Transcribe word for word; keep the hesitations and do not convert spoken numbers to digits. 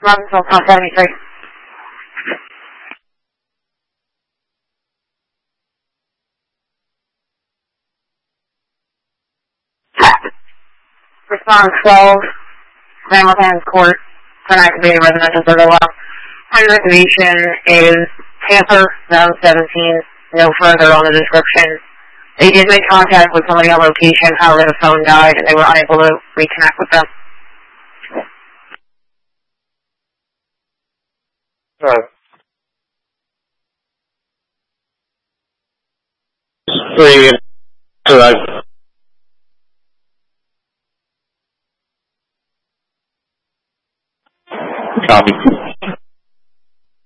Robbinsville, South seventy-three. Response twelve, Hamilton's Court, for an activated residential burglar alarm. Primary activation is Panther, zone seventeen, no further on the description. They did make contact with somebody on location, however the phone died and they were unable to reconnect with them. Alright. Three